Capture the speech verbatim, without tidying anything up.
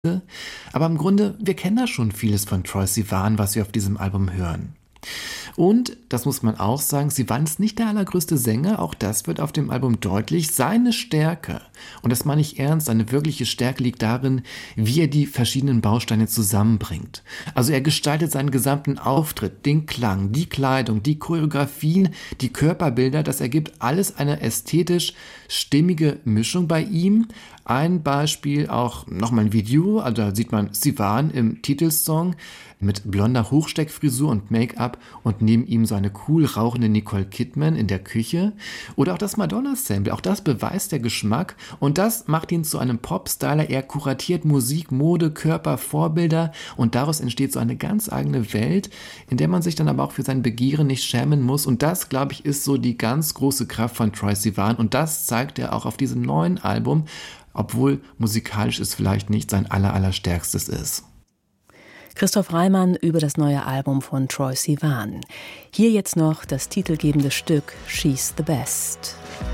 Aber im Grunde, wir kennen da schon vieles von Troye Sivan, was wir auf diesem Album hören. Und, das muss man auch sagen, Sivan ist nicht der allergrößte Sänger, auch das wird auf dem Album deutlich. Seine Stärke, und das meine ich ernst, seine wirkliche Stärke liegt darin, wie er die verschiedenen Bausteine zusammenbringt. Also er gestaltet seinen gesamten Auftritt, den Klang, die Kleidung, die Choreografien, die Körperbilder, das ergibt alles eine ästhetisch stimmige Mischung bei ihm. Ein Beispiel, auch nochmal ein Video, also da sieht man Sivan im Titelsong mit blonder Hochsteckfrisur und Make-up und neben ihm so eine cool rauchende Nicole Kidman in der Küche. Oder auch das Madonna-Sample, auch das beweist der Geschmack und das macht ihn zu einem Popstyler. Er kuratiert Musik, Mode, Körper, Vorbilder und daraus entsteht so eine ganz eigene Welt, in der man sich dann aber auch für sein Begehren nicht schämen muss. Und das, glaube ich, ist so die ganz große Kraft von Troye Sivan und das zeigt er auch auf diesem neuen Album, obwohl musikalisch es vielleicht nicht sein aller, allerstärkstes ist. Christoph Reimann über das neue Album von Troye Sivan. Hier jetzt noch das titelgebende Stück She's the Best.